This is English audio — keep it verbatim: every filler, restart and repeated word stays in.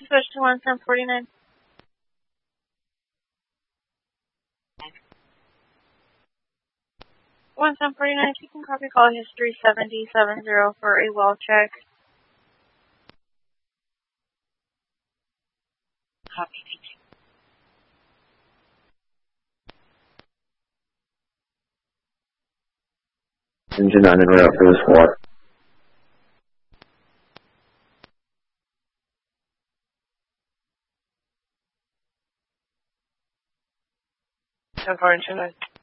switch to one ten forty-nine. one ten forty-nine, if you can copy call history seventy seven zero for a well check. Copy, thank you. Engine on en route for the squad. ten four engine nine.